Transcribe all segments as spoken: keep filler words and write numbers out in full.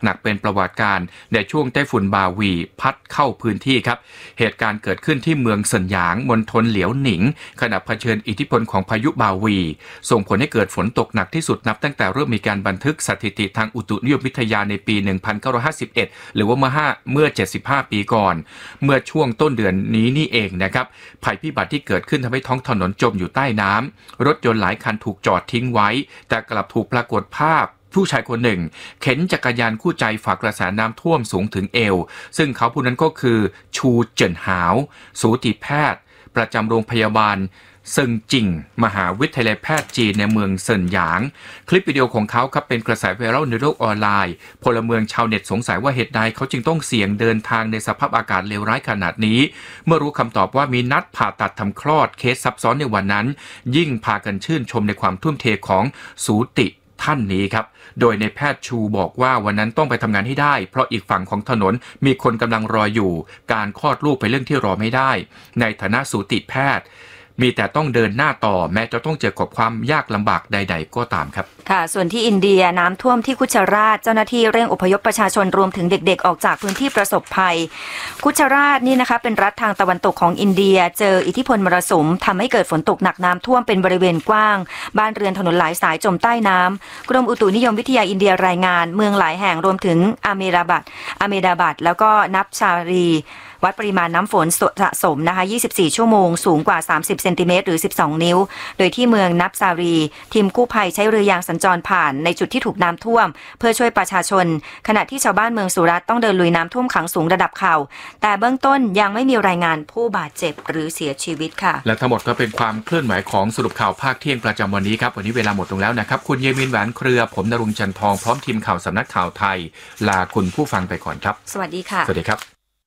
หนักเป็นประวัติการในช่วงไต้ฝุ่นบาวีพัดเข้าพื้นที่ครับเหตุการณ์เกิดขึ้นที่เมืองเซินหยางมณฑลเหลียวหนิงขณะเผชิญอิทธิพลของพายุบาวีส่งผลให้เกิดฝนตกหนักที่สุดนับตั้งแต่เริ่มมีการบันทึกสถิติทางอุตุนิยมวิทยาในปีหนึ่งพันเก้าร้อยห้าสิบเอ็ดหรือว่าเมื่อ5เมื่อเจ็ดสิบห้าปีก่อนเมื่อช่วงต้นเดือนนี้นี่เองนะครับภัยพิบัติที่เกิดขึ้นทำให้ท้องถนนจมอยู่ใต้น้ำรถยนต์หลายคันถูกจอดทิ้งไว้แต่กลับถูกปรากฏภาพผู้ชายคนหนึ่งเข็นจักรยานคู่ใจฝ่ากระแสน้ำท่วมสูงถึงเอวซึ่งเขาผู้นั้นก็คือชูเจินหาวสูติแพทย์ประจำโรงพยาบาลเซิงจิงมหาวิทยาลัยแพทย์จีนในเมืองเซินหยางคลิปวิดีโอของเขาครับเป็นกระแสไวรัลในโลกออนไลน์พลเมืองชาวเน็ตสงสัยว่าเหตุใดเขาจึงต้องเสี่ยงเดินทางในสภาพอากาศเลวร้ายขนาดนี้เมื่อรู้คำตอบว่ามีนัดผ่าตัดทำคลอดเคสซับซ้อนในวันนั้นยิ่งพากันชื่นชมในความทุ่มเทของสูติท่านนี้ครับโดยในแพทย์ชูบอกว่าวันนั้นต้องไปทำงานให้ได้เพราะอีกฝั่งของถนนมีคนกำลังรออยู่การคลอดลูกเป็นเรื่องที่รอไม่ได้ในฐานะสูติแพทย์มีแต่ต้องเดินหน้าต่อแม้จะต้องเจอกับความยากลำบากใดๆก็ตามครับค่ะส่วนที่อินเดียน้ำท่วมที่คุชราชเจ้าหน้าที่เร่งอพยพประชาชนรวมถึงเด็กๆออกจากพื้นที่ประสบภัยคุชราชนี่นะคะเป็นรัฐทางตะวันตกของอินเดียเจออิทธิพลมรสุมทำให้เกิดฝนตกหนักน้ำท่วมเป็นบริเวณกว้างบ้านเรือนถนนหลายสายจมใต้น้ำกรมอุตุนิยมวิทยาอินเดียรายงานเมืองหลายแห่งรวมถึงอาเมราบัดอาเมดาบัดแล้วก็นับชารีวัดปริมาณน้ำฝนสะสมนะคะยี่สิบสี่ชั่วโมงสูงกว่าสามสิบเซนติเมตรหรือสิบสองนิ้วโดยที่เมืองนับซารีทีมกู้ภัยใช้เรือยางสัญจรผ่านในจุดที่ถูกน้ำท่วมเพื่อช่วยประชาชนขณะที่ชาวบ้านเมืองสุรัตน์ต้องเดินลุยน้ำท่วมขังสูงระดับเข่าแต่เบื้องต้นยังไม่มีรายงานผู้บาดเจ็บหรือเสียชีวิตค่ะและทั้งหมดก็เป็นความเคลื่อนไหวของสรุปข่าวภาคเที่ยงประจำวันนี้ครับวันนี้เวลาหมดลงแล้วนะครับคุณเยมินแหวนเครือผมณรงค์จันทองพร้อมทีมข่าวสำนักข่าวไทยลาคุณผู้ฟังไปก่อนครับสวัสดีค่ะสวัสดีครับ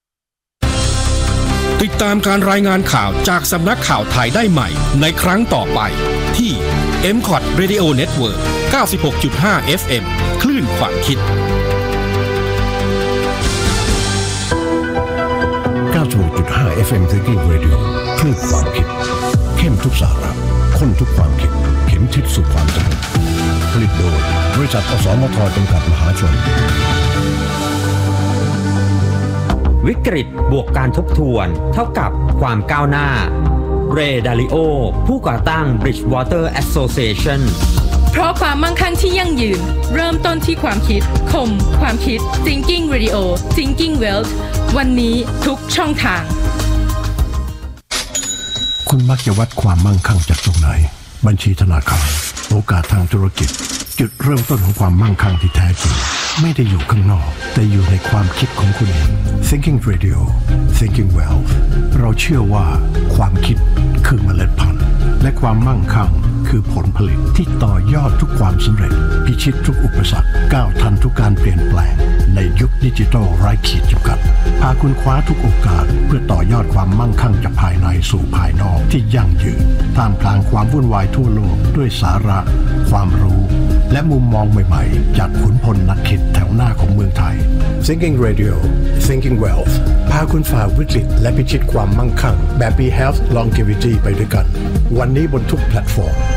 ติดตามการรายงานข่าวจากสำนักข่าวไทยได้ใหม่ในครั้งต่อไปที่ เอ็ม คอท Radio Network เก้าสิบหกจุดห้า เอฟ เอ็ม คลื่นความคิดเก้าสิบหกจุดห้า เอฟ เอ็ม Thinking Radio คลื่นความคิดเข้มทุกสาระข้นทุกความคิดเข็มทิศสู่ความสำเร็จผลิตโดยบริษัทอสมทจำกัดมหาชนวิกฤตบวกการทบทวนเท่ากับความก้าวหน้าเรย์ดาริโอผู้ก่อตั้ง Bridgewater Association เพราะความมั่งคั่งที่ยั่งยืนเริ่มต้นที่ความคิดคมความคิด Thinking Radio Thinking Wealth วันนี้ทุกช่องทางคุณมักจะวัดความมั่งคั่งจากตรงไหนบัญชีธนาคารโอกาสทางธุรกิจจุดเริ่มต้นของความมั่งคั่งที่แท้จริงไม่ได้อยู่ข้างนอกแต่อยู่ในความคิดของคุณเอง Thinking Radio Thinking Wealth เราเชื่อว่าความคิดคือเมล็ดพันธุ์และความมั่งคั่งคือผลผลิตที่ต่อยอดทุกความสำเร็จพิชิตทุกอุปสรรคก้าวทันทุกการเปลี่ยนแปลงในยุคดิจิทัลไร้ขีดจำกัดพาคุณคว้าทุกโอกาสเพื่อต่อยอดความมั่งคั่งจากภายในสู่ภายนอกที่ยั่งยืนท่ามกลางความวุ่นวายทั่วโลกด้วยสาระความรู้และมุมมองใหม่ๆจากขุนพลนักคิดแถวหน้าของเมืองไทย Thinking Radio Thinking Wealth พาคุณฝ่าวิกฤตและพิชิตความมั่งคั่งแบบ Be Health Longevity ไปด้วยกันวันนี้บนทุกแพลตฟอร์ม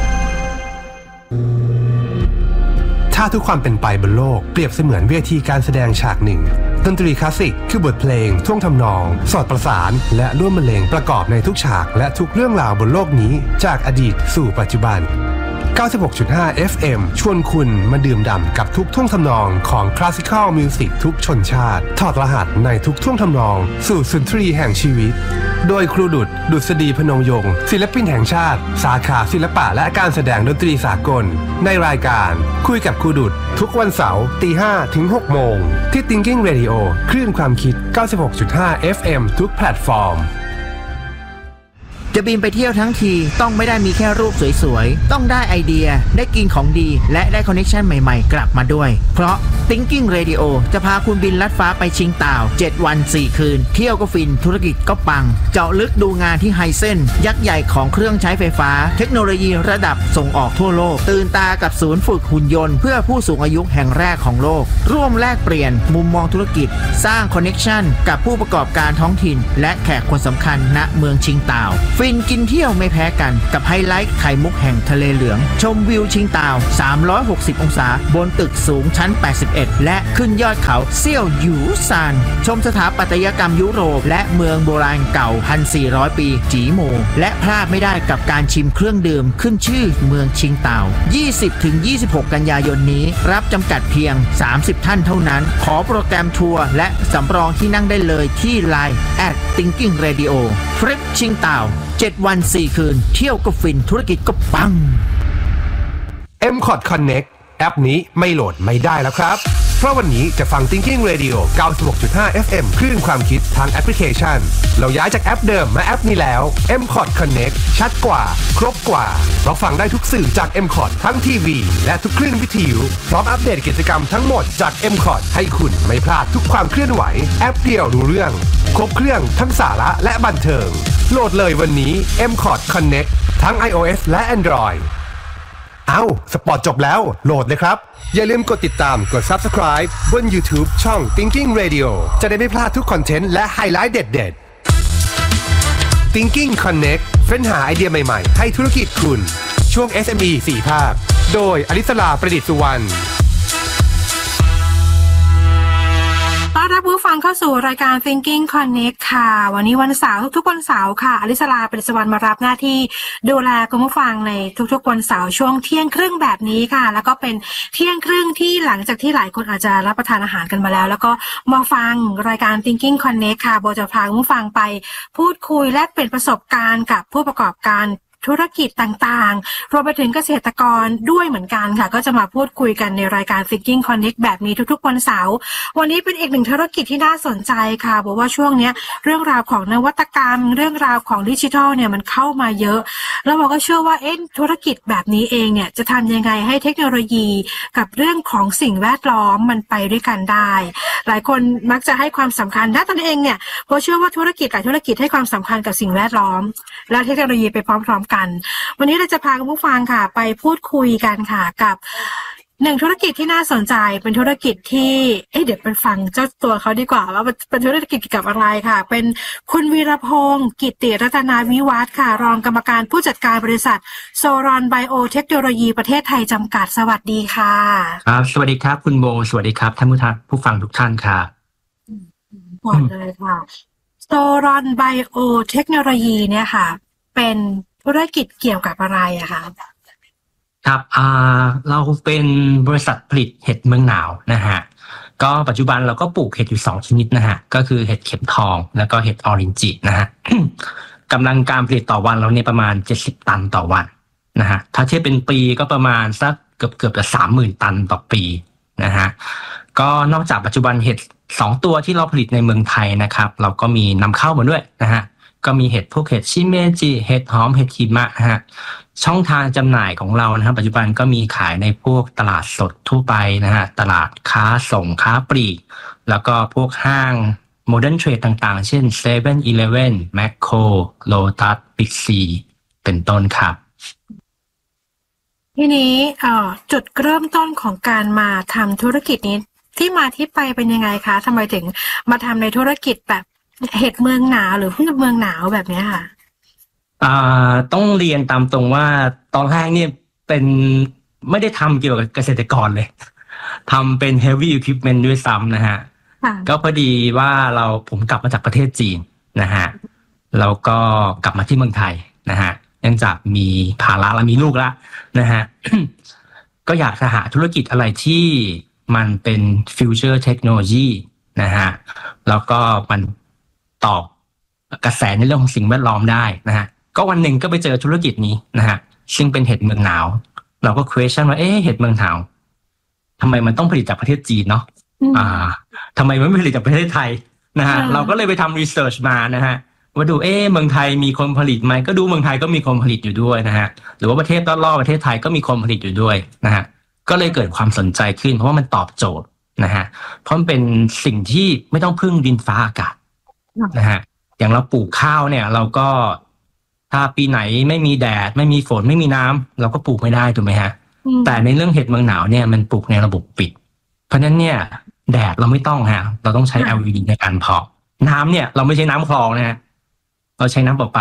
ถ้าทุกความเป็นไปบนโลกเปรียบเสมือนเวทีการแสดงฉากหนึ่งดนตรีคลาสสิกคือบทเพลงท่วงทำนองสอดประสานและร่วมบรรเลงประกอบในทุกฉากและทุกเรื่องราวบนโลกนี้จากอดีตสู่ปัจจุบันเก้าสิบหกจุดห้า เอฟ เอ็ม ชวนคุณมาดื่มด่ำกับทุกท่วงทำนองของคลาสสิคอลมิวสิกทุกชนชาติถอดรหัสในทุกท่วงทำนองสู่สุนทรีแห่งชีวิตโดยครูดุษดุษฎีพนมยงค์ศิลปินแห่งชาติสาขาศิลปะและการแสดงดนตรีสากลในรายการคุยกับครูดุษทุกวันเสาร์ตีห้าถึงหกโมงที่ Thinking Radio คลื่นความคิด เก้าสิบหกจุดห้า เอฟ เอ็ม ทุกแพลตฟอร์มจะบินไปเที่ยวทั้งทีต้องไม่ได้มีแค่รูปสวยๆต้องได้ไอเดียได้กินของดีและได้คอนเนคชั่นใหม่ๆกลับมาด้วยเพราะ Thinking Radio จะพาคุณบินลัดฟ้าไปชิงต่าวเจ็ดวันสี่คืนเที่ยวก็ฟินธุรกิจก็ปังเจาะลึกดูงานที่ไฮเซนยักษ์ใหญ่ของเครื่องใช้ไฟฟ้าเทคโนโลยีระดับส่งออกทั่วโลกตื่นตากับศูนย์ฝึกหุ่นยนต์เพื่อผู้สูงอายุแห่งแรกของโลกร่วมแลกเปลี่ยนมุมมองธุรกิจสร้างคอนเนคชั่นกับผู้ประกอบการท้องถิ่นและแขกคนสำคัญณเมืองชิงต่าวฟินกินเที่ยวไม่แพ้กันกับไฮไลท์ไข่มุกแห่งทะเลเหลืองชมวิวชิงตาวสามร้อยหกสิบองศาบนตึกสูงชั้นแปดสิบเอ็ดและขึ้นยอดเขาเซี่ยวหยูซานชมสถาปัตยกรรมยุโรปและเมืองโบราณเก่า หนึ่งพันสี่ร้อย ปีจีโมและพลาดไม่ได้กับการชิมเครื่องดื่มขึ้นชื่อเมืองชิงตาว ยี่สิบถึงยี่สิบหก กันยายนนี้รับจำกัดเพียงสามสิบท่านเท่านั้นขอโปรแกรมทัวร์และสำรองที่นั่งได้เลยที่ ไลน์ แอท Thinking Radio ทริปชิงตาวเจ็ดวันสี่คืนเที่ยวก็ฟินธุรกิจก็ปังเอ็ม คอท Connect แอปนี้ไม่โหลดไม่ได้แล้วครับเพราะวันนี้จะฟัง Thinking Radio เก้าสิบหกจุดห้า เอฟ เอ็ม คลื่นความคิดทางแอปพลิเคชันเราย้ายจากแอปเดิมมาแอปนี้แล้ว เอ็ม คอท Connect ชัดกว่าครบกว่าเพราะฟังได้ทุกสื่อจาก เอ็ม คอท ทั้งทีวีและทุกคลื่นวิทยุพร้อมอัปเดตกิจกรรมทั้งหมดจาก เอ็ม คอท ให้คุณไม่พลาดทุกความเคลื่อนไหวแอปเดียวรู้เรื่องครบเครื่องทั้งสาระและบันเทิงโหลดเลยวันนี้ เอ็ม คอท Connect ทั้ง iOS และ Androidเอ้าสปอร์ตจบแล้วโหลดเลยครับอย่าลืมกดติดตามกด Subscribe บน YouTube ช่อง Thinking Radio จะได้ไม่พลาดทุกคอนเทนต์และไฮไลท์เด็ดๆ Thinking Connect เฟ้นหาไอเดียใหม่ๆให้ธุรกิจคุณช่วง เอส เอ็ม อี สี่ ภาคโดยอลิสลาประดิษฐ์สุวรรณต้อนรับผู้ฟังเข้าสู่รายการ Thinking Connect ค่ะวันนี้วันเสาร์ทุกๆวันเสาร์ค่ะอลิสลาประดิษฐ์สุวรรณมารับหน้าที่ดูแลคุณผู้ฟังในทุกๆวันเสาร์ช่วงเที่ยงครึ่งแบบนี้ค่ะแล้วก็เป็นเที่ยงครึ่งที่หลังจากที่หลายคนอาจจะรับประทานอาหารกันมาแล้วแล้วก็มาฟังรายการ Thinking Connect ค่ะโบจะพาคุณผู้ฟังไปพูดคุยและเปลี่ยนประสบการณ์กับผู้ประกอบการธุรกิจต่างๆรวมไปถึงเกษตรกรด้วยเหมือนกันค่ะก็จะมาพูดคุยกันในรายการ Thinking Connect แบบนี้ทุกๆวันเสาร์วันนี้เป็นอีกหนึ่งธุรกิจที่น่าสนใจค่ะบอกว่าช่วงนี้เรื่องราวของนวัตกรรมเรื่องราวของดิจิทัลเนี่ยมันเข้ามาเยอะแล้วเราก็เชื่อว่าเอ๊ะธุรกิจแบบนี้เองเนี่ยจะทำยังไงให้เทคโนโลยีกับเรื่องของสิ่งแวดล้อมมันไปด้วยกันได้หลายคนมักจะให้ความสำคัญด้านตนเองเนี่ยเพราะเชื่อว่าธุรกิจหลายธุรกิจให้ความสำคัญกับสิ่งแวดล้อมและเทคโนโลยีไปพร้อมกันวันนี้เราจะพาคุณผู้ฟังค่ะไปพูดคุยกันค่ะกับหนึ่งธุรกิจที่น่าสนใจเป็นธุรกิจที่เอ๊ะเดี๋ยวไปฟังเจ้าตัวเขาดีกว่าว่าเป็นธุรกิจเกี่ยวกับอะไรค่ะเป็นคุณวีรพงศ์กิตติรัตนาวิวัฒน์ค่ะรองกรรมการผู้จัดการบริษัทโซรอนไบโอเทคโนโลยีประเทศไทยจำกัดสวัสดีค่ะครับสวัสดีครับคุณโบสวัสดีครับท่านผู้ผู้ฟังทุกท่านค่ะหมดเลยค่ะโซรอนไบโอเทคโนโลยีเนี่ยค่ะเป็นธุรกิจเกี่ยวกับอะไรอะคะครับอ่าเราเป็นบริษัทผลิตเห็ดเมืองหนาวนะฮะก็ปัจจุบันเราก็ปลูกเห็ดอยู่สองชนิดนะฮะก็คือเห็ดเข็มทองแล้วก็เห็ดออรินจินะฮะ กำลังการผลิตต่อวันเราเนี่ยประมาณเจ็ดสิบตันต่อวันนะฮะถ้าเทียบเป็นปีก็ประมาณสักเกือบเกือบจะสามหมื่นตันต่อปีนะฮะก็นอกจากปัจจุบันเห็ดสองตัวที่เราผลิตในเมืองไทยนะครับเราก็มีนำเข้ามาด้วยนะฮะก็มีเห็ดพวกเห็ดชิเมจิเห็ดหอมเห็ดหิมะฮะช่องทางจำหน่ายของเรานะครับปัจจุบันก็มีขายในพวกตลาดสดทั่วไปนะฮะตลาดค้าส่งค้าปลีกแล้วก็พวกห้างโมเดิร์นเทรดต่างๆเช่น เซเว่น อีเลฟเว่น แมคโคร โลตัส บิ๊กซี เป็นต้นครับทีนี้เอ่อจุดเริ่มต้นของการมาทำธุรกิจนี้ที่มาที่ไปเป็นยังไงคะทำไมถึงมาทำในธุรกิจแบบเห็ดเมืองหนาวหรือพืชเมืองหนาวแบบนี้ค่ะอ่าต้องเรียนตามตรงว่าตอนแรกเนี่ยเป็นไม่ได้ทำเกี่ยวกับเกษตรกรเลยทำเป็น heavy equipment ด้วยซ้ำนะฮะก็พอดีว่าเราผมกลับมาจากประเทศจีนนะฮะแล้วก็กลับมาที่เมืองไทยนะฮะเนื่องจากมีภาระและมีลูกแล้วนะฮะ ก็อยากจะหาธุรกิจอะไรที่มันเป็น future technology นะฮะแล้วก็มันตอบกระแสในเรื่องของสิ่งแวดล้อมได้นะฮะก็วันหนึ่งก็ไปเจอธุรกิจนี้นะฮะซึ่งเป็นเห็ดเมืองหนาวเราก็ question ว่าเอ๊ะเห็ดเมืองหนาวทำไมมันต้องผลิตจากประเทศจีนเนาะอ่าทำไมไม่ผลิตจากประเทศไทยนะฮะเราก็เลยไปทำ research มานะฮะว่าดูเอ๊ะเมืองไทยมีคนผลิตไหมก็ดูเมืองไทยก็มีคนผลิตอยู่ด้วยนะฮะหรือว่าประเทศรอบๆประเทศไทยก็มีคนผลิตอยู่ด้วยนะฮะก็เลยเกิดความสนใจขึ้นเพราะว่ามันตอบโจทย์นะฮะเพราะมันเป็นสิ่งที่ไม่ต้องพึ่งดินฟ้าอากาศนะฮะอย่างเราปลูกข้าวเนี่ยเราก็ถ้าปีไหนไม่มีแดดไม่มีฝนไม่มีน้ำเราก็ปลูกไม่ได้ถูกไหมฮะแต่ในเรื่องเห็ดเมืองหนาวเนี่ยมันปลูกในระบบปิดเพราะฉะนั้นเนี่ยแดดเราไม่ต้องฮะเราต้องใช้ แอล อี ดี ในการเพาะน้ำเนี่ยเราไม่ใช้น้ำคลองนะฮะเราใช้น้ำประปา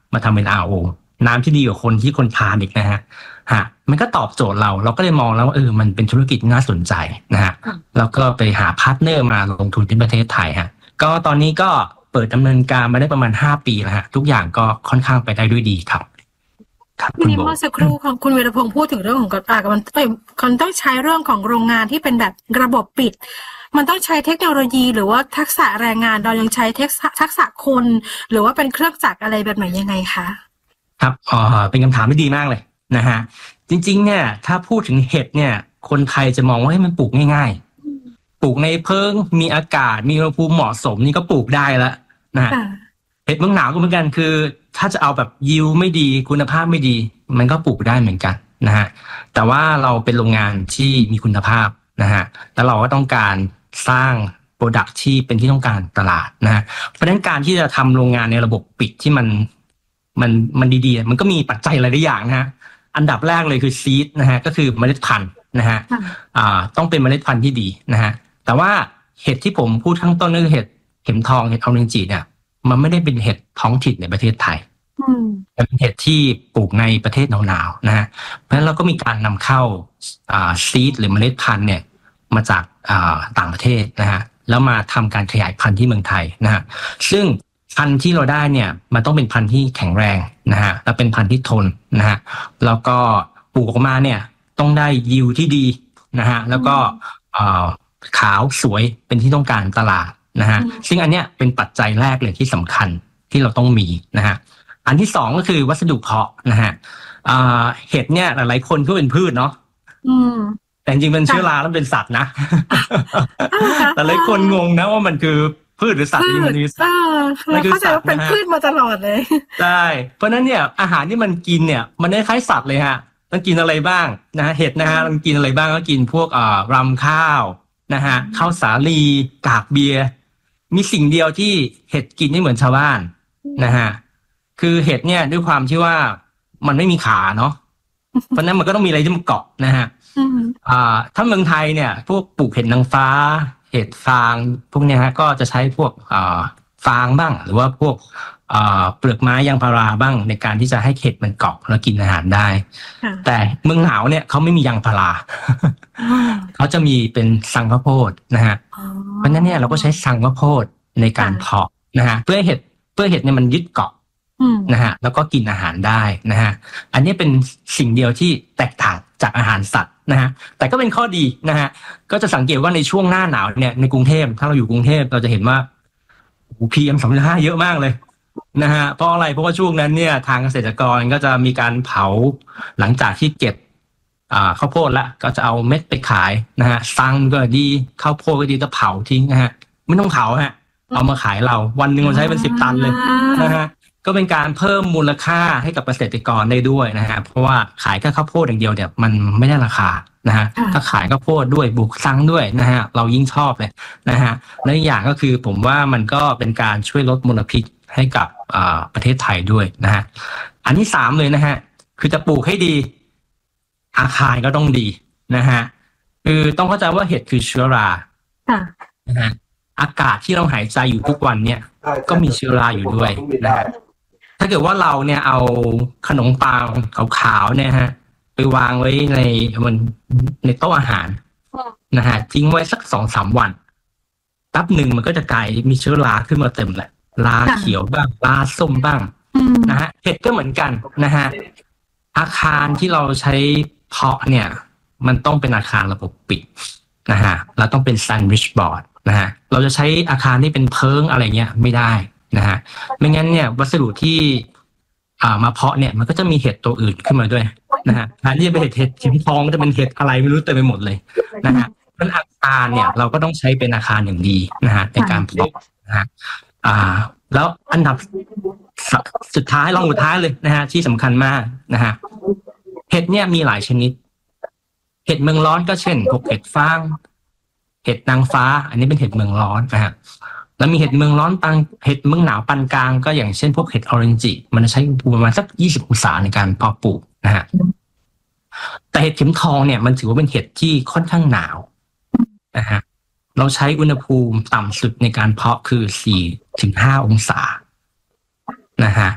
มาทำเป็น อาร์ โอ น้ำที่ดีกว่าคนที่คนทานอีกนะฮะฮะมันก็ตอบโจทย์เราเราก็เลยมองแล้วว่าเออมันเป็นธุรกิจน่าสนใจนะฮะแล้วก็ไปหาพาร์ทเนอร์มาลงทุนที่ประเทศไทยฮะก็ตอนนี้ก็เปิดดำเนินการมาได้ประมาณห้าปีแล้วฮะทุกอย่างก็ค่อนข้างไปได้ด้วยดีครับทีนี้เมื่อสักครู่ของคุณวีรพงศ์พูดถึงเรื่องของการมันเอ้ยมันต้องใช้เรื่องของโรงงานที่เป็นแบบระบบปิดมันต้องใช้เทคโนโลยีหรือว่าทักษะแรงงานเรายังใช้เทคทักษะคนหรือว่าเป็นเครื่องจักรอะไรแบบไหนยังไงคะครับอ๋อเป็นคำถามที่ดีมากเลยนะฮะจริงๆเนี่ยถ้าพูดถึงเห็ดเนี่ยคนไทยจะมองว่าให้มันปลูกง่ายๆปลูกในเพิงมีอากาศมีอุณหภูมิเหมาะสมนี่ก็ปลูกได้แล้วนะฮะเห็ดเมืองหนาวก็เหมือนกันคือถ้าจะเอาแบบยิวไม่ดีคุณภาพไม่ดีมันก็ปลูกได้เหมือนกันนะฮะแต่ว่าเราเป็นโรงงานที่มีคุณภาพนะฮะแล้วเราก็ต้องการสร้างโปรดักต์ที่เป็นที่ต้องการตลาดนะฮะเพราะฉะนั้นการที่จะทำโรงงานในระบบปิดที่มันมันมันดีๆมันก็มีปัจจัยหลายอย่างนะฮะอันดับแรกเลยคือซีดนะฮะก็คือเมล็ดพันธุ์นะฮะอ่าต้องเป็นเมล็ดพันธุ์ที่ดีนะฮะแต่ว่าเห็ดที่ผมพูดข้างต้นนั่นคือเห็ดเข็มทองเห็ดออเรนจิเนี่ยมันไม่ได้เป็นเห็ดท้องถิ่นในประเทศไทยเป็นเห็ดที่ปลูกในประเทศหนาวๆนะฮะเพราะฉะนั้นเราก็มีการนำเข้าอ่าซีดหรือเมล็ดพันธุ์เนี่ยมาจากอ่าต่างประเทศนะฮะแล้วมาทำการขยายพันธุ์ที่เมืองไทยนะฮะซึ่งพันธุ์ที่เราได้เนี่ยมันต้องเป็นพันธุ์ที่แข็งแรงนะฮะและเป็นพันธุ์ที่ทนนะฮะแล้วก็ปลูกออกมาเนี่ยต้องได้ยิวที่ดีนะฮะแล้วก็อ่าขาวสวยเป็นที่ต้องการตลาดนะฮะซึ่งอันเนี้ยเป็นปัจจัยแรกเลยที่สำคัญที่เราต้องมีนะฮะอันที่สองก็คือวัสดุเพาะนะฮะอ่าเห็ดเนี่ยหลายๆคนก็เป็นพืชเนาะแต่จริงๆเป็นเชื้อราแล้วเป็นสัตว์นะแต่หลายคนงงนะว่ามันคือพืชหรือสัตว์นี่มันคือมันคือสัตว์เป็นพืชมาตลอดเลยใช่เพราะนั้นเนี่ยอาหารที่มันกินเนี่ยมันคล้ายสัตว์เลยฮะมันกินอะไรบ้างนะฮะเห็ดนะฮะมันกินอะไรบ้างก็กินพวกอ่ารำข้าวนะฮะข้าวสาลีกากเบียร์มีสิ่งเดียวที่เห็ดกินไม่เหมือนชาวบ้านนะฮะคือเห็ดเนี่ยด้วยความที่ว่ามันไม่มีขาเนาะเพราะนั้นมันก็ต้องมีอะไรที่มันเกาะนะฮะอ่าถ้าเมืองไทยเนี่ยพวกปลูกเห็ดนางฟ้าเห็ดฟางพวกเนี้ยฮะก็จะใช้พวกอ่าฟางบ้างหรือว่าพวกอ่าเปลือกไม้ยางพาราบ้างในการที่จะให้เห็ดมันเกาะแล้วกินอาหารได้แต่เมืองหนาวเนี่ยเขาไม่มียางพาราเขาจะมีเป็นสังข้าวโพดนะฮะเพราะนั้นเนี่ยเราก็ใช้สังข้าวโพดในการเพาะนะฮะเพื่อให้เห็ดเพื่อเห็ดเนี่ยมันยึดเกาะนะฮะแล้วก็กินอาหารได้นะฮะอันนี้เป็นสิ่งเดียวที่แตกต่างจากอาหารสัตว์นะฮะแต่ก็เป็นข้อดีนะฮะก็จะสังเกตว่าในช่วงหน้าหนาวเนี่ยในกรุงเทพถ้าเราอยู่กรุงเทพเราจะเห็นว่า พี เอ็ม สองจุดห้า เยอะมากเลยนะฮะเพราะอะไรเพราะว่าช่วงนั้นเนี่ยทางเกษตรกรก็จะมีการเผาหลังจากที่เก็บอ่าข้าวโพดละก็จะเอาเม็ดไปขายนะฮะซังก็ดีข้าวโพดก็ดีจะเผาทิ้งนะฮะไม่ต้องเผาฮะเอามาขายเราวันหนึ่งเราใช้เป็นสิบตันเลยนะฮะก็เป็นการเพิ่มมูลค่าให้กับเกษตรกรได้ด้วยนะฮะเพราะว่าขายแค่ข้าวโพดอย่างเดียวเนี่ยมันไม่ได้ราคานะฮะถ้าขายข้าวโพดด้วยบุกซังด้วยนะฮะเรายิ่งชอบเลยนะฮะและอีกอย่างก็คือผมว่ามันก็เป็นการช่วยลดมลพิษให้กับประเทศไทยด้วยนะฮะอันที่สามเลยนะฮะคือจะปลูกให้ดีอาคารก็ต้องดีนะฮะคือต้องเข้าใจว่าเห็ดคือเชื้อรานะฮะอากาศที่เราหายใจอยู่ทุกวันเนี่ยก็มีเชื้อราอยู่ด้วยนะฮะถ้าเกิดว่าเราเนี่ยเอาขนมปังขาวๆเนี่ยฮะไปวางไว้ในมันในโต๊ะอาหารนะฮะทิ้งไว้สักสองสามวันแป๊บหนึ่งมันก็จะกลายมีเชื้อราขึ้นมาเต็มแหละราเขียวบ้างราส้มบ้างนะฮะเห็ดก็เหมือนกันนะฮะอาคารที่เราใช้เพาะเนี่ยมันต้องเป็นอาคารระบบปิดนะฮะเราต้องเป็น sandwich board นะฮะเราจะใช้อาคารที่เป็นเพิงอะไรเงี้ยไม่ได้นะฮะไม่งั้นเนี่ยวัสดุที่อ่ามาเพาะเนี่ยมันก็จะมีเห็ดตัวอื่นขึ้นมาด้วยนะฮะแทนที่จะเป็นเห็ดเห็ดเข็มทองก็จะเป็นเห็ดอะไรไม่รู้เต็มไปหมดเลยนะฮะเพราะอาคารเนี่ยเราก็ต้องใช้เป็นอาคารอย่างดีนะฮะในการเพาะนะฮะอ่าแล้วอันดับสุดท้ายรองสุดท้ายเลยนะฮะที่สำคัญมากนะฮะเห็ดเนี่ยมีหลายชนิดเห็ดเมืองร้อนก็เช่นพวกเห็ดฟางเห็ดนางฟ้าอันนี้เป็นเห็ดเมืองร้อนนะฮะแล้วมีเห็ดเมืองร้อนปังเห็ดเมืองหนาวปานกลางก็อย่างเช่นพวกเห็ดออเรนจิมันใช้อุณหภูมิประมาณสักยี่สิบองศาในการเพาะปลูกนะฮะแต่เห็ดเข็มทองเนี่ยมันถือว่าเป็นเห็ดที่ค่อนข้างหนาวนะฮะเราใช้อุณหภูมิต่ำสุดในการเพาะคือสี่ถึงห้าองศานะฮะ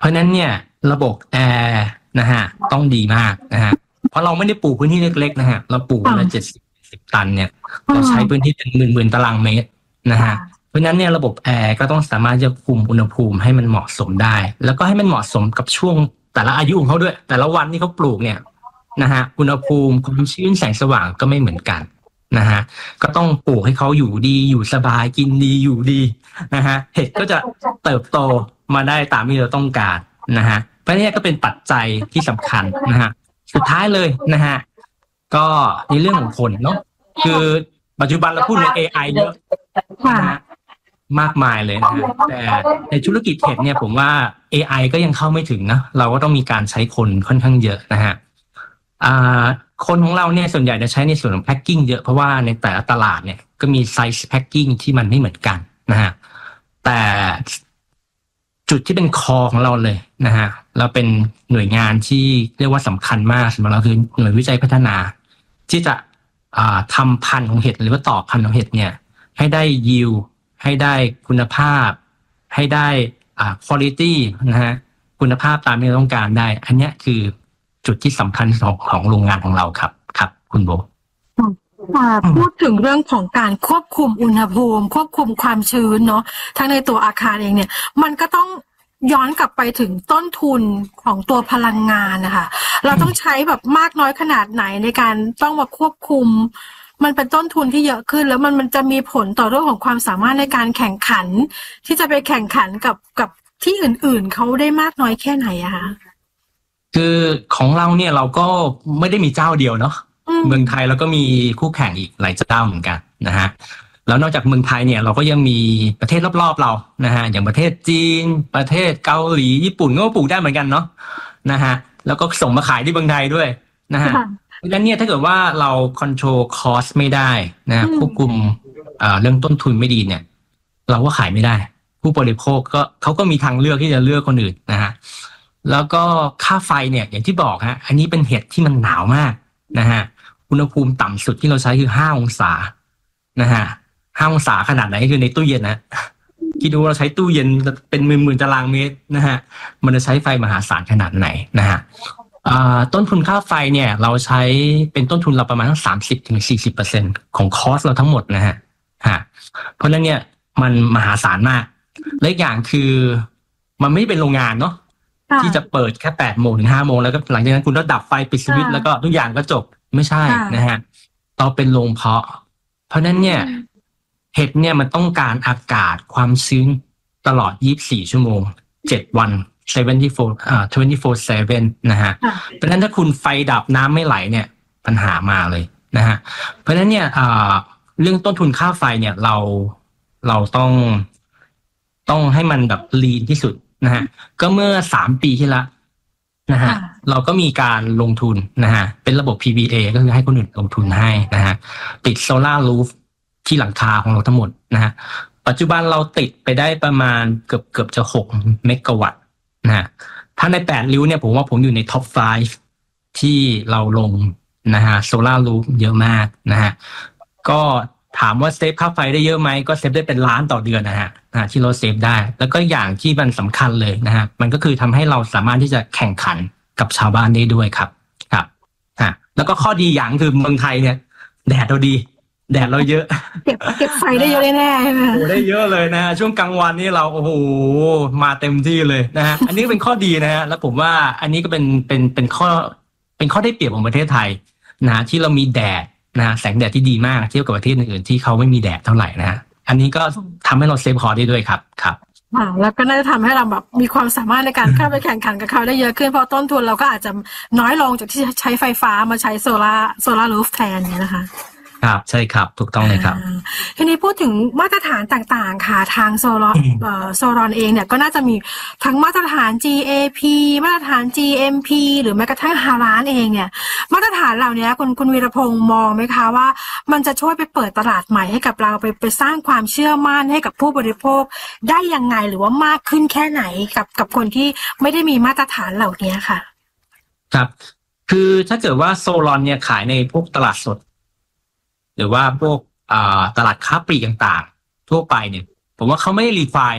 เพราะนั้นเนี่ยระบบแอร์นะฮะต้องดีมากนะฮะเพราะเราไม่ได้ปลูกพื้นที่เล็กๆนะฮะเราปลูกวันละเจ็ดสิบตันเนี่ยเราใช้พื้นที่เป็นหมื่นๆตารางเมตรนะฮะเพราะนั้นเนี่ยระบบแอร์ก็ต้องสามารถจะคุมอุณหภูมิให้มันเหมาะสมได้แล้วก็ให้มันเหมาะสมกับช่วงแต่ละอายุของเขาด้วยแต่ละวันที่เขาปลูกเนี่ยนะฮะอุณหภูมิความชื้นแสงสว่างก็ไม่เหมือนกันนะฮะก็ต้องปลูกให้เขาอยู่ดีอยู่สบายกินดีอยู่ดีนะฮะเห็ดก็จะเติบโตมาได้ตามที่เราต้องการนะฮะเพราะนี่ก็เป็นปัจจัยที่สำคัญนะฮะสุดท้ายเลยนะฮะก็ในเรื่องของคนเนาะคือปัจจุบันเราพูดใน เอ ไอ เยอะนะฮะมากมายเลยนะฮะแต่ในธุรกิจเห็ดเนี่ยผมว่า เอ ไอ ก็ยังเข้าไม่ถึงนะเราก็ต้องมีการใช้คนค่อนข้างเยอะนะฮะอ่าคนของเราเนี่ยส่วนใหญ่จะใช้ในส่วนของแพ็คกิ้งเยอะเพราะว่าในแต่ละตลาดเนี่ยก็มีไซส์แพ็คกิ้งที่มันไม่เหมือนกันนะฮะแต่จุดที่เป็นคอของเราเลยนะฮะเราเป็นหน่วยงานที่เรียกว่าสำคัญมากสำหรับเราคือหน่วยวิจัยพัฒนาที่จะอ่าทำพันธุ์ของเห็ดหรือว่าต่อพันธุ์ของเห็ดเนี่ยให้ได้ยิวให้ได้คุณภาพให้ได้อ่า quality นะฮะคุณภาพตามที่เราต้องการได้อันนี้คือจุดที่สำคัญของของโรงงานของเราครับครับคุณโบพูดถึงเรื่องของการควบคุมอุณหภูมิควบคุมความชื้นเนาะทั้งในตัวอาคารเองเนี่ยมันก็ต้องย้อนกลับไปถึงต้นทุนของตัวพลังงานนะคะเราต้องใช้แบบมากน้อยขนาดไหนในการต้องมาควบคุมมันเป็นต้นทุนที่เยอะขึ้นแล้วมันมันจะมีผลต่อเรื่องของความสามารถในการแข่งขันที่จะไปแข่งขันกับกับที่อื่นๆเขาได้มากน้อยแค่ไหนอะคะคือของเราเนี่ยเราก็ไม่ได้มีเจ้าเดียวเนาะเมืองไทยเราก็มีคู่แข่งอีกหลายเจ้าเหมือนกันนะฮะแล้วนอกจากเมืองไทยเนี่ยเราก็ยังมีประเทศรอบๆเรานะฮะอย่างประเทศจีนประเทศเกาหลีญี่ปุ่นก็ปลูกได้เหมือนกันเนาะนะฮะแล้วก็ส่งมาขายที่เมืองไทยด้วยนะฮะเพราะฉะนั้นเนี่ยถ้าเกิดว่าเราคอนโทรลคอสไม่ได้นะควบคุมเรื่องต้นทุนไม่ดีเนี่ยเราก็ขายไม่ได้ผู้บริโภคก็เขาก็มีทางเลือกที่จะเลือกคนอื่นนะฮะแล้วก็ค่าไฟเนี่ยอย่างที่บอกฮะอันนี้เป็นเห็ดที่มันหนาวมากนะฮะอุณหภูมิต่ำสุดที่เราใช้คือห้าองศานะฮะห้าองศาขนาดไหนคือในตู้เย็นนะคิดดูเราใช้ตู้เย็นเป็นหมื่นๆตารางเมตรนะฮะมันจะใช้ไฟมหาศาลขนาดไหนนะฮะต้นทุนค่าไฟเนี่ยเราใช้เป็นต้นทุนเราประมาณทั้งสามสิบถึงสี่สิบเปอร์เซ็นต์ของคอสเราทั้งหมดนะฮะฮะเพราะฉะนั้นเนี่ยมันมหาศาลมากและอีกอย่างคือมันไม่เป็นโรงงานเนาะที่จะเปิดแค่แปดโมงถึงห้าโมงแล้วก็หลังจากนั้นคุณก็ดับไฟปิดสวิตช์แล้วก็ทุกอย่างก็จบไม่ใช่นะฮะเราเป็นโรงเพาะเพราะนั้นเนี่ยเห็ดเนี่ยมันต้องการอากาศความชื้นตลอดยี่สิบสี่ชั่วโมงเจ็ดวันเจ็ดสิบสี่อ่ายี่สิบสี่ เจ็ดนะฮะเพราะฉะนั้นถ้าคุณไฟดับน้ำไม่ไหลเนี่ยปัญหามาเลยนะฮะเพราะฉะนั้นเนี่ยอ่าเรื่องต้นทุนค่าไฟเนี่ยเราเราต้องต้องให้มันแบบลีนที่สุดนะฮะก็เมื่อสามปีที่แล้วนะฮะเราก็มีการลงทุนนะฮะเป็นระบบ พี วี เอ ก็คือให้คนอื่นลงทุนให้นะฮะติดโซล่ารูฟที่หลังคาของเราทั้งหมดนะฮะปัจจุบันเราติดไปได้ประมาณเกือบเกือบจะหกเมกะวัตต์นะฮะถ้าในแปดริ้วเนี่ยผมว่าผมอยู่ในท็อปห้าที่เราลงนะฮะโซล่ารูฟเยอะมากนะฮะก็ถามว่าเซฟค่าไฟได้เยอะไหมก็เซฟได้เป็นล้านต่อเดือนนะฮะที่เราเซฟได้แล้วก็อย่างที่มันสำคัญเลยนะฮะมันก็คือทำให้เราสามารถที่จะแข่งขันกับชาวบ้านได้ด้วยครับครับฮะแล้วก็ข้อดีอย่างคือเมืองไทยเนี่ยแดดเราดีแดดเราเยอะเก็บเก็บไฟได้เยอะแน่ๆใช่ไหมโอ้ได้เยอะเลยนะช่วงกลางวันนี่เราโอ้โหมาเต็มที่เลยนะฮะอันนี้เป็นข้อดีนะฮะแล้วผมว่าอันนี้ก็เป็นเป็นเป็นข้อเป็นข้อได้เปรียบของประเทศไทยนะที่เรามีแดดนะแสงแดดที่ดีมากเทียบกับประเทศอื่นๆที่เขาไม่มีแดดเท่าไหร่นะฮะอันนี้ก็ทำให้เราเซฟคอร์ได้ด้วยครับครับอ่าแล้วก็น่าจะทำให้เราแบบมีความสามารถในการเข้าไปแข่งขันกับเขาได้เยอะขึ้นเพราะต้นทุนเราก็อาจจะน้อยลงจากที่ใช้ไฟฟ้ามาใช้โซล่าโซล่ารูฟแทนเนี่ยนะคะครับใช่ครับถูกต้องเลยครับทีนี้พูดถึงมาตรฐานต่างๆค่ะทางโซลอนเอ่อโซลอนเองเนี่ยก็น่าจะมีทั้งมาตรฐาน จี เอ พี มาตรฐาน จี เอ็ม พี หรือแม้กระทั่งฮาลาลเองเนี่ยมาตรฐานเหล่านี้คุณคุณวีรพงษ์มองไหมคะว่ามันจะช่วยไปเปิดตลาดใหม่ให้กับเราไปไปสร้างความเชื่อมั่นให้กับผู้บริโภคได้ยังไงหรือว่ามากขึ้นแค่ไหนกับกับคนที่ไม่ได้มีมาตรฐานเหล่านี้ค่ะครับคือถ้าเกิดว่าโซลอนเนี่ยขายในพวกตลาดสดหรือว่าพวกตลาดค้าปลีกต่างๆทั่วไปเนี่ยผมว่าเขาไม่ได้รีไฟน์เนาะ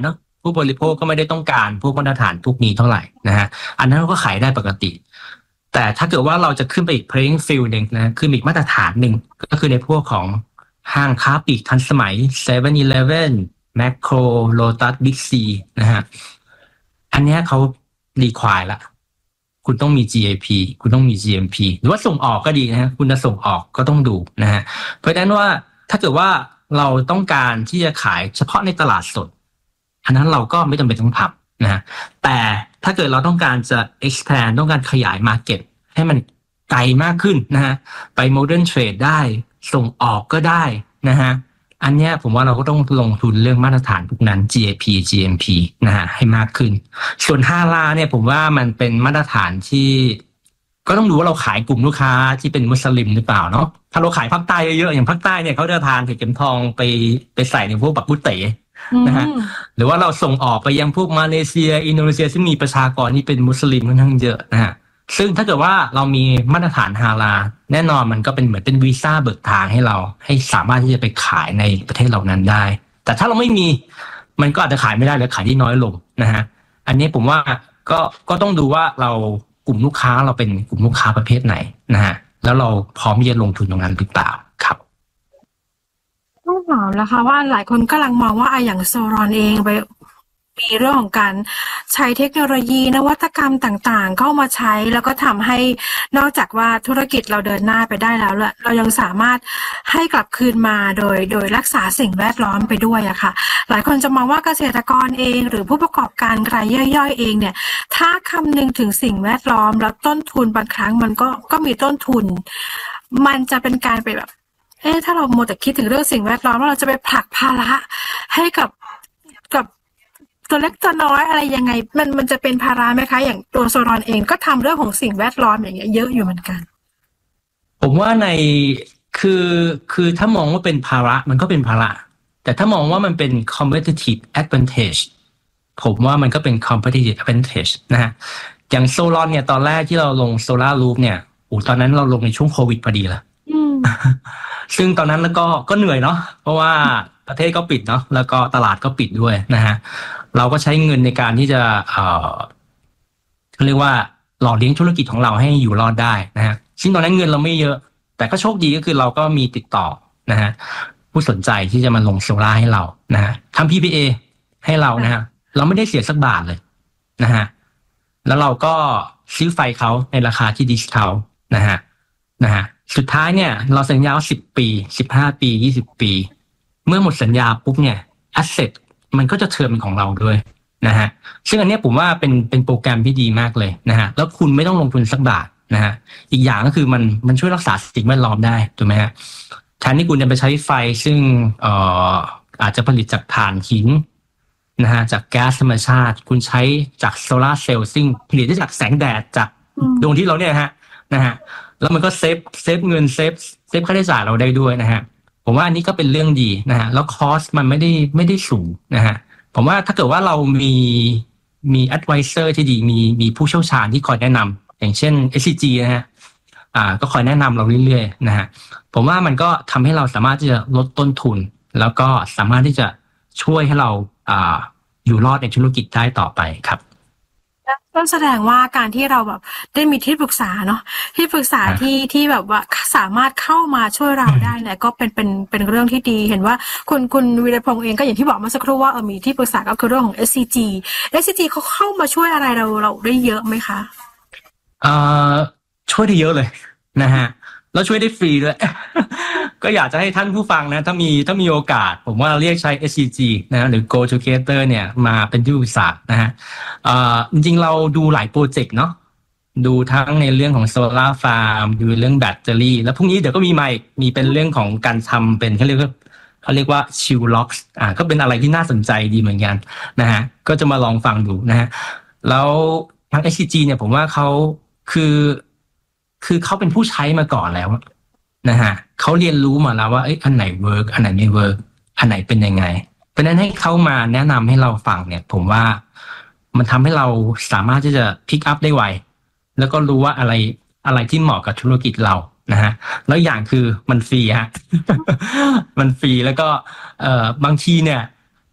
ผู้บริโภคก็ไม่ได้ต้องการพวกมาตรฐานพวกนี้เท่าไหร่นะฮะอันนั้นเราก็ขายได้ปกติแต่ถ้าเกิดว่าเราจะขึ้นไปอีก playing field นึงนะขึ้นอีกมาตรฐานหนึ่งก็คือในพวกของห้างค้าปลีกทันสมัย เซเว่น Eleven Macro Lotus Big C นะฮะอันนี้เขารีควายละคุณต้องมี จี เอ พี คุณต้องมี จี เอ็ม พี หรือว่าส่งออกก็ดีนะฮะคุณจะส่งออกก็ต้องดูนะฮะเพราะฉะนั้นว่าถ้าเกิดว่าเราต้องการที่จะขายเฉพาะในตลาดสดอันนั้นเราก็ไม่จำเป็นต้องทำนะฮะแต่ถ้าเกิดเราต้องการจะ expand ต้องการขยาย market ให้มันไกลมากขึ้นนะฮะไป modern trade ได้ส่งออกก็ได้นะฮะอันเนี้ยผมว่าเราก็ต้องลงทุนเรื่องมาตรฐานพวกนั้น จี เอ พี จี เอ็ม พี นะฮะให้มากขึ้นส่วนฮาลาลเนี่ยผมว่ามันเป็นมาตรฐานที่ก็ต้องดูว่าเราขายกลุ่มลูกค้าที่เป็นมุสลิมหรือเปล่าเนาะถ้าเราขายภาคใต้เยอะๆอย่างภาคใต้เนี่ยเขาจะทานเห็ดเข็มทองไปไปใส่ในพวกบักกุเต๋นะฮะหรือว่าเราส่งออกไปยังพวกมาเลเซียอินโดนีเซียซึ่งมีประชากรที่เป็นมุสลิมค่อนข้างเยอะนะฮะซึ่งถ้าเกิดว่าเรามีมาตรฐานฮาลาลแน่นอนมันก็เป็นเหมือนเป็นวีซ่าเบิกทางให้เราให้สามารถที่จะไปขายในประเทศเหล่านั้นได้แต่ถ้าเราไม่มีมันก็อาจจะขายไม่ได้หรือขายที่น้อยลงนะฮะอันนี้ผมว่าก็ก็ต้องดูว่าเรากลุ่มลูกค้าเราเป็นกลุ่มลูกค้าประเภทไหนนะฮะแล้วเราพร้อมที่จะลงทุนตรงนั้นหรือเปล่าครับต้องถามแล้วค่ะว่าหลายคนกำลังมองว่าอย่างโซรอนเองไปมีเรื่องของการใช้เทคโนโลยีนวัตกรรมต่างๆเข้ามาใช้แล้วก็ทำให้นอกจากว่าธุรกิจเราเดินหน้าไปได้แล้วเรายังสามารถให้กลับคืนมาโดยโดยรักษาสิ่งแวดล้อมไปด้วยอะค่ะหลายคนจะมองว่าเกษตรกรเองหรือผู้ประกอบการรายย่อยๆเองเนี่ยถ้าคำนึงถึงสิ่งแวดล้อมแล้วต้นทุนบางครั้งมันก็ก็มีต้นทุนมันจะเป็นการไปแบบเอ๊ะถ้าเราโมแต่คิดถึงเรื่องสิ่งแวดล้อมแล้วเราจะไปผลักภาระให้กับกับตัวเล็กตัวน้อยอะไรยังไงมันมันจะเป็นภาระไหมคะอย่างตัวโซรอนเองก็ทำเรื่องของสิ่งแวดล้อมอย่างเงี้ยเยอะอยู่เหมือนกันผมว่าในคือคือถ้ามองว่าเป็นภาระมันก็เป็นภาระแต่ถ้ามองว่ามันเป็น competitive advantage ผมว่ามันก็เป็น competitive advantage นะฮะอย่างโซลอนเนี่ยตอนแรกที่เราลงโซลารูฟเนี่ยโอ้ตอนนั้นเราลงในช่วงโควิดพอดีละซึ่งตอนนั้นแล้วก็ก็เหนื่อยเนาะเพราะว่าประเทศก็ปิดเนาะแล้วก็ตลาดก็ปิดด้วยนะฮะเราก็ใช้เงินในการที่จะเอ่อเรียกว่าหล่อเลี้ยงธุรกิจของเราให้อยู่รอดได้นะฮะซึ่งตอนนั้นเงินเราไม่เยอะแต่ก็โชคดีก็คือเราก็มีติดต่อนะฮะผู้สนใจที่จะมาลงโซล่าให้เรานะฮะทำ พี พี เอ ให้เรานะฮะเราไม่ได้เสียสักบาทเลยนะฮะแล้วเราก็ซื้อไฟเขาในราคาที่ดิสคาวน์นะฮะนะฮะสุดท้ายเนี่ยเราสัญญาสิบปีสิบห้าปียี่สิบปีเมื่อหมดสัญญาปุ๊บเนี่ยแอสเซทมันก็จะเทิร์นเป็นของเราด้วยนะฮะซึ่งอันนี้ผมว่าเป็นเป็นโปรแกรมที่ดีมากเลยนะฮะแล้วคุณไม่ต้องลงทุนสักบาทนะฮะอีกอย่างก็คือมันมันช่วยรักษาสิ่งแวดล้อมได้ถูกไหมฮะแทนที่คุณจะไปใช้ไฟซึ่งเอ่ออาจจะผลิตจากถ่านหินนะฮะจากแก๊สธรรมชาติคุณใช้จากโซลาร์เซลล์ซึ่งผลิตได้จากแสงแดดจากดวงอาทิตย์เราเนี่ยฮะนะฮะแล้วมันก็เซฟเซฟเงินเซฟเซฟค่าใช้จ่ายเราได้ด้วยนะฮะผมว่าอันนี้ก็เป็นเรื่องดีนะฮะแล้วคอสมันไม่ได้ไม่ได้สูงนะฮะผมว่าถ้าเกิดว่าเรามีมี advisor ที่ดีมีมีผู้เชี่ยวชาญที่คอยแนะนำอย่างเช่น เอส ซี จี นะฮะอ่าก็คอยแนะนำเราเรื่อยๆนะฮะผมว่ามันก็ทำให้เราสามารถที่จะลดต้นทุนแล้วก็สามารถที่จะช่วยให้เราอ่าอยู่รอดในธุรกิจได้ต่อไปครับก็แสดงว่าการที่เราแบบได้มีที่ปรึกษาเนาะที่ปรึกษาที่ที่แบบว่าสามารถเข้ามาช่วยเราได้เนี่ยก็เป็นเป็นเป็นเรื่องที่ดีเห็นว่าคุณคุณวีรพงษ์เองก็อย่างที่บอกเมื่อสักครู่ว่าเออมีที่ปรึกษาก็คือเรื่องของ เอส ซี จี เอส ซี จี เขาเข้ามาช่วยอะไรเราเราได้เยอะไหมคะเอ่อช่วยได้เยอะเลยนะฮะแล้วช่วยได้ฟรีด้วย ก็อยากจะให้ท่านผู้ฟังนะถ้ามีถ้ามีโอกาสผมว่าเราเรียกใช้ เอส ซี จี นะหรือ Go Together เนี่ยมาเป็นที่ปรึกษานะฮะเอ่อจริงๆเราดูหลายโปรเจกต์เนาะดูทั้งในเรื่องของโซลาร์ฟาร์มดูเรื่องแบตเตอรี่แล้วพรุ่งนี้เดี๋ยวก็มีใหม่มีเป็นเรื่องของการทำเป็นเขาเรียกว่าเขาเรียกว่าชิลล็อกส์อ่าก็เป็นอะไรที่น่าสนใจดีเหมือนกันนะฮะก็จะมาลองฟังดูนะฮะแล้วทาง เอส ซี จี เนี่ยผมว่าเขาคือคือเขาเป็นผู้ใช้มาก่อนแล้วนะฮะเขาเรียนรู้มาแล้วว่าเอ้ยอันไหนเวิร์กอันไหนไม่เวิร์กอันไหนเป็นยังไงเพราะฉะนั้นให้เขามาแนะนำให้เราฟังเนี่ยผมว่ามันทำให้เราสามารถที่จะพิกอัพได้ไวแล้วก็รู้ว่าอะไรอะไรที่เหมาะกับธุรกิจเรานะฮะแล้วอย่างคือมันฟรีฮะ มันฟรีแล้วก็เอ่อบางทีเนี่ย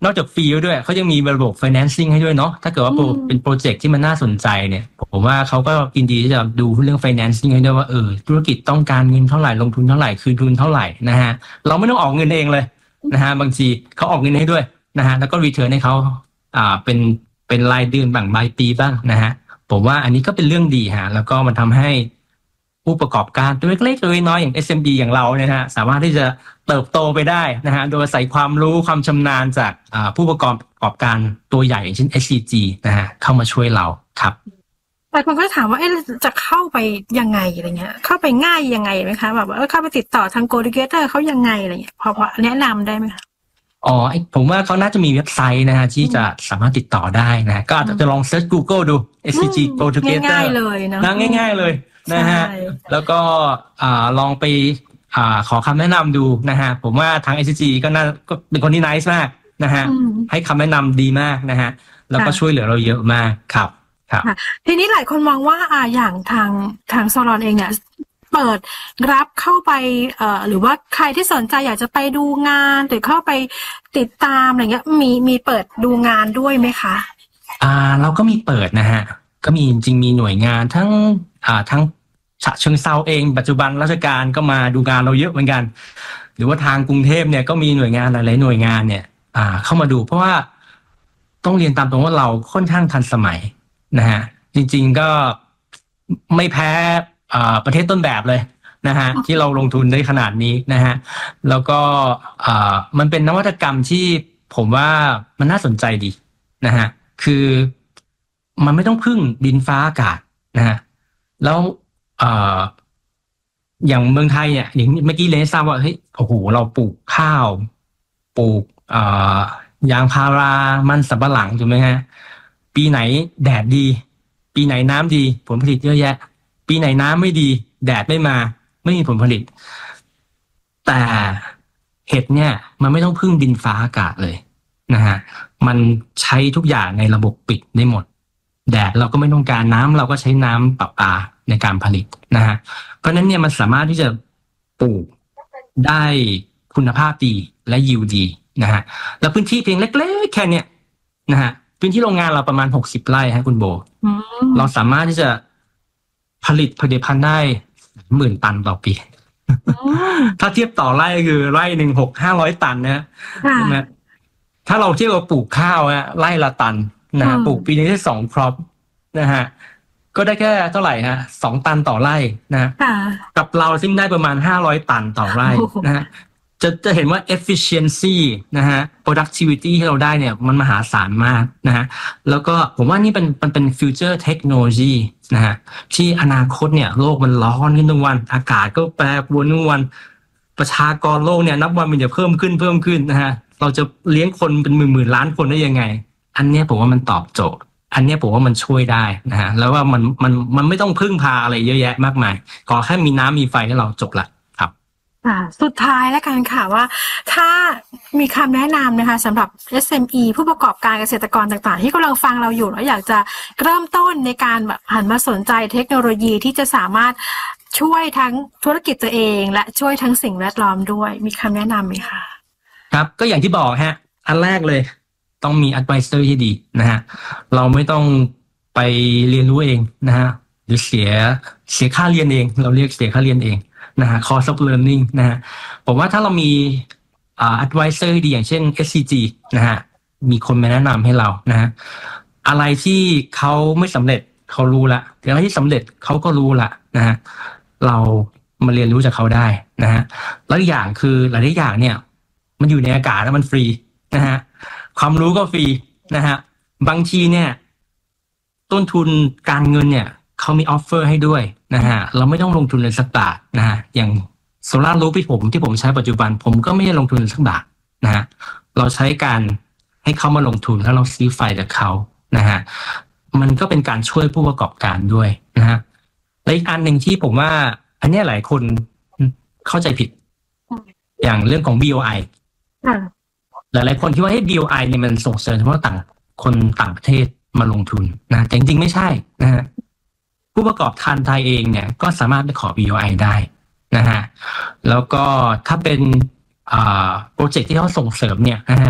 นอกจากฟรีด้วยเขายังมีระบบ financing ให้ด้วยเนาะถ้าเกิดว่าเป็นโปรเจกต์ที่มันน่าสนใจเนี่ยผมว่าเขาก็ยินดีที่จะดูเรื่อง financing ให้ด้วยว่าเออธุรกิจต้องการเงินเท่าไหร่ลงทุนเท่าไหร่คืนทุนเท่าไหร่นะฮะเราไม่ต้องออกเงินเองเลยนะฮะบางทีเขาออกเงินให้ด้วยนะฮะแล้วก็ return ให้เขาอ่าเป็นเป็นรายเดือนบ้างรายปีบ้างนะฮะผมว่าอันนี้ก็เป็นเรื่องดีฮะแล้วก็มันทำให้ผู้ประกอบการตัวเล็กๆตัวน้อยอย่าง เอส เอ็ม อี อย่างเราเนี่ยฮะสามารถที่จะเติบโตไปได้นะฮะโดยอาศัยความรู้ความชำนาญจากผู้ประกอบประกอบการตัวใหญ่อย่างเช่น เอส ซี จี นะฮะเข้ามาช่วยเราครับแต่คนก็ถามว่าเอ๊ะจะเข้าไปยังไงอะไรเงี้ยเข้าไปง่ายยังไงไหมคะแบบว่าเออเข้าไปติดต่อทางโกลดิเกเตอร์เขายังไงอะไรเงี้ยพอพอแนะนำได้ไหมคะอ๋อผมว่าเขาน่าจะมีเว็บไซต์นะฮะที่จะสามารถติดต่อได้นะก็อาจจะลองเซิร์ช Google ดู เอส ซี จี Go-Together ง่ายๆเลยนะง่ายๆเลยนะฮะแล้วก็อ่าลองไปอ่าขอคำแนะนำดูนะฮะผมว่าทาง เอส ซี จี ก็น่าก็เป็นคนที่ nice มากนะฮะให้คำแนะนำดีมากนะฮะแล้วก็ช่วยเหลือเราเยอะมากครับครับทีนี้หลายคนมองว่าอ่าอย่างทางทางโซลอนเองเนี่ยเปิดรับเข้าไปเอ่อหรือว่าใครที่สนใจอยากจะไปดูงานหรือเข้าไปติดตามอะไรเงี้ยมีมีเปิดดูงานด้วยไหมคะอ่าเราก็มีเปิดนะฮะก็มีจริงมีหน่วยงานทั้งอ่าทั้งฉะเชิงเซาเองปัจจุบันราชการก็มาดูงานเราเยอะเหมือนกันหรือว่าทางกรุงเทพเนี่ยก็มีหน่วยงานหลายๆหน่วยงานเนี่ยอ่าเข้ามาดูเพราะว่าต้องเรียนตามตรงว่าเราค่อนข้างทันสมัยนะฮะจริงๆก็ไม่แพ้อ่าประเทศต้นแบบเลยนะฮะที่เราลงทุนได้ขนาดนี้นะฮะแล้วก็อ่ามันเป็นนวัตกรรมที่ผมว่ามันน่าสนใจดีนะฮะคือมันไม่ต้องพึ่งดินฟ้าอากาศนะฮะแล้วเอ่ออย่างเมืองไทยเนี่ยอย่างเมื่อกี้เลยทราบว่าเฮ้ยโอ้โหเราปลูกข้าวปลูกเอ่อยางพารามันสำปะหลังถูกไหมฮะปีไหนแดดดีปีไหนน้ำดีผลผลิตเยอะแยะปีไหนน้ำไม่ดีแดดไม่มาไม่มีผลผลิตแต่เห็ดเนี่ยมันไม่ต้องพึ่งดินฟ้าอากาศเลยนะฮะมันใช้ทุกอย่างในระบบปิดได้หมดแดดเราก็ไม่ต้องการน้ำเราก็ใช้น้ำประปาในการผลิตนะฮะเพราะนั้นเนี่ยมันสามารถที่จะปลูกได้คุณภาพดีและยิวดีนะฮะแล้วพื้นที่เพียงเล็กๆแค่เนี้ยนะฮะพื้นที่โรงงานเราประมาณหกสิบไร่ฮะคุณโบเราสามารถที่จะผลิตผลิตภัณฑ์ได้หมื่นตันต่อปีถ้าเทียบต่อไร่คือไร่หนึ่งหกห้าร้อยตันนะใช่ไหมถ้าเราเทียบกับปลูกข้าวฮะไร่ละตันนะฮะปลูกปีนี้ได้สองครอปนะฮะก็ได้แค่เท่าไหร่ฮะสองตันต่อไร่นะกับเราซึ่งได้ประมาณห้าร้อยตันต่อไร่นะฮะจะจะเห็นว่า efficiency นะฮะ productivity ที่เราได้เนี่ยมันมหาศาลมากนะฮะแล้วก็ผมว่านี่เป็นมันเป็น future technology นะฮะที่อนาคตเนี่ยโลกมันร้อนขึ้นทุกวันอากาศก็แปรปรวนทุกวันประชากรโลกเนี่ยนับวันมันจะเพิ่มขึ้นเพิ่มขึ้นนะฮะเราจะเลี้ยงคนเป็นหมื่นหมื่นล้านคนได้ยังไงอันนี้ผมว่ามันตอบโจทย์อันนี้ผมว่ามันช่วยได้นะฮะแล้วว่ามันมันมันไม่ต้องพึ่งพาอะไรเยอะแยะมากมายขอแค่มีน้ำมีไฟให้เราจบละครับอ่าสุดท้ายแล้วกันค่ะว่าถ้ามีคำแนะนำนะคะสำหรับ เอส เอ็ม อี ผู้ประกอบการเกษตรกรต่างๆที่กำลังฟังเราอยู่แล้วอยากจะเริ่มต้นในการแบบหันมาสนใจเทคโนโลยีที่จะสามารถช่วยทั้งธุรกิจตัวเองและช่วยทั้งสิ่งแวดล้อมด้วยมีคำแนะนำไหมคะครับก็อย่างที่บอกฮะอันแรกเลยต้องมี advisor ที่ดีนะฮะเราไม่ต้องไปเรียนรู้เองนะฮะหรือเสียเสียค่าเรียนเองเราเรียกเสียค่าเรียนเองนะฮะ cost of learning นะฮะผมว่าถ้าเรามีอ่า advisor ที่ดีอย่างเช่น เอส ซี จี นะฮะมีคนมาแนะนำให้เรานะฮะอะไรที่เขาไม่สำเร็จเขารู้ละอะไรที่สำเร็จเขาก็รู้ละนะฮะเรามาเรียนรู้จากเขาได้นะฮะแล้วอย่างคือหลายๆอย่างเนี่ยมันอยู่ในอากาศแล้วมันฟรีนะฮะความรู้ก็ฟรีนะฮะบางทีเนี่ยต้นทุนการเงินเนี่ยเขามีออฟเฟอร์ให้ด้วยนะฮะเราไม่ต้องลงทุนเลยสักบาทนะฮะอย่างโซล่ารูฟที่ผมที่ผมใช้ปัจจุบันผมก็ไม่ได้ลงทุนสักบาทนะฮะเราใช้การให้เขามาลงทุนแล้วเราซื้อไฟจากเขานะฮะมันก็เป็นการช่วยผู้ประกอบการด้วยนะฮะและอีกอันหนึ่งที่ผมว่าอันนี้หลายคนเข้าใจผิดอย่างเรื่องของ บี โอ ไอ หลายๆคนคิดว่าให้ บี โอ ไอ เนี่ยมันส่งเสริมเฉพาะต่างคนต่างประเทศมาลงทุนนะแต่จริงๆไม่ใช่นะฮะผู้ประกอบการไทยเองเนี่ยก็สามารถไปขอ บี โอ ไอ ได้นะฮะแล้วก็ถ้าเป็นอ่าโปรเจกต์ที่เขาส่งเสริมเนี่ยนะฮะ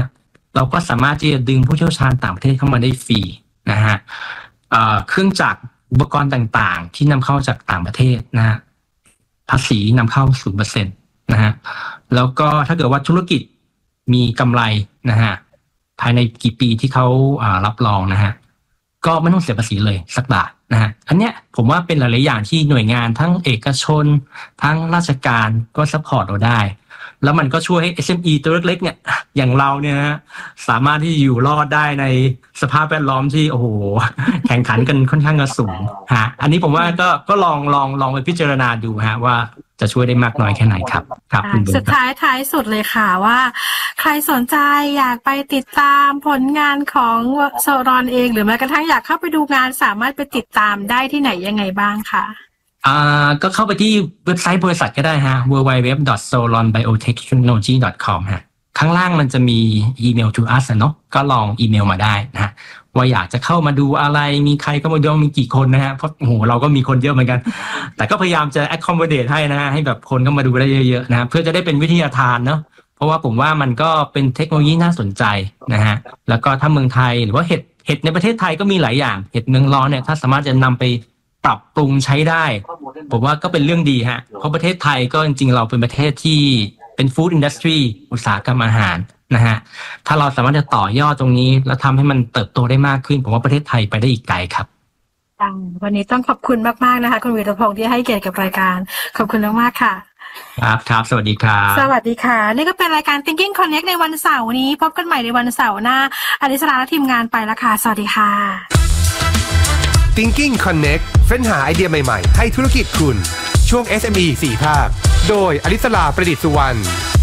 เราก็สามารถที่จะดึงผู้เชี่ยวชาญต่างประเทศเข้ามาได้ฟรีนะฮะเครื่องจักรอุปกรณ์ต่างๆที่นำเข้าจากต่างประเทศนะฮะภาษีนำเข้า ศูนย์เปอร์เซ็นต์ นะฮะแล้วก็ถ้าเกิดว่าธุรกิจมีกำไรนะฮะภายในกี่ปีที่เขารับรองนะฮะก็ไม่ต้องเสียภาษีเลยสักบาทนะฮะอันเนี้ยผมว่าเป็นหลายๆอย่างที่หน่วยงานทั้งเอกชนทั้งราชการก็ซัพพอร์ตเราได้แล้วมันก็ช่วยให้ เอส เอ็ม อี ตัวเล็กๆเนี่ยอย่างเราเนี่ยนะสามารถที่อยู่รอดได้ในสภาพแวดล้อมที่โอ้โหแข่งขันกันค่อนข้างสูงฮะอันนี้ผมว่าก็ก็ลองลองลองไปพิจารณาดูฮะว่าจะช่วยได้มากน้อยแค่ไหนครับครับสุดท้ายท้ายสุดเลยค่ะว่าใครสนใจอยากไปติดตามผลงานของโซรอนเองหรือแม้กระทั่งอยากเข้าไปดูงานสามารถไปติดตามได้ที่ไหนยังไงบ้างคะอ่าก็เข้าไปที่เว็บไซต์บริษัทก็ได้ฮะ ดับเบิลยู ดับเบิลยู ดับเบิลยู ดอท โซลอน ไบโอเทคโนโลยี ดอท คอม ฮะข้างล่างมันจะมีอีเมล to us เนาะก็ลองอีเมลมาได้นะฮะว่าอยากจะเข้ามาดูอะไรมีใครก็มาดูมีกี่คนนะฮะเพราะโอ้โหเราก็มีคนเยอะเหมือนกันแต่ก็พยายามจะ accommodate ให้นะฮะให้แบบคนก็มาดูได้เยอะๆนะเพื่อจะได้เป็นวิทยาทานเนาะเพราะว่าผมว่ามันก็เป็นเทคโนโลยีน่าสนใจนะฮะแล้วก็ถ้าเมืองไทยหรือว่าเห็ดเห็ดในประเทศไทยก็มีหลายอย่างเห็ดเมืองร้อนเนี่ยถ้าสามารถจะนำไปปรับปรุงใช้ได้ผมว่าก็เป็นเรื่องดีฮะเพราะประเทศไทยก็จริงๆเราเป็นประเทศที่เป็นฟู้ดอินดัสทรีอุตสาหกรรมอาหารนะฮะถ้าเราสามารถจะต่อยอดตรงนี้แล้วทำให้มันเติบโตได้มากขึ้นผมว่าประเทศไทยไปได้อีกไกลครับวันนี้ต้องขอบคุณมากๆนะคะคุณวีรพงษ์ที่ให้เกียรติกับรายการขอบคุณมากๆค่ะครับครับสวัสดีครับสวัสดีค่ะนี่ก็เป็นรายการ Thinking Connect ในวันเสาร์นี้พบกันใหม่ในวันเสาร์หน้าอลิสราและทีมงานไปแล้วค่ะสวัสดีค่ะ Thinking Connect เฟ้นหาไอเดียใหม่ๆให้ธุรกิจคุณช่วง เอส เอ็ม อี สี่ภาคโดยอลิสราประดิษฐ์สุวรรณ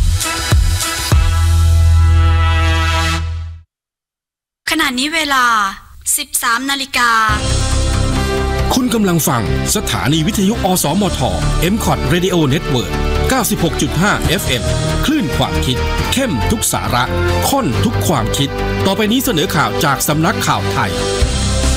ขณะนี้เวลา สิบสามนาฬิกาคุณกำลังฟังสถานีวิทยุอสมท เอ็ม คอท Radio Network เก้าสิบหกจุดห้า เอฟ เอ็ม คลื่นความคิดเข้มทุกสาระข้นทุกความคิดต่อไปนี้เสนอข่าวจากสำนักข่าวไทย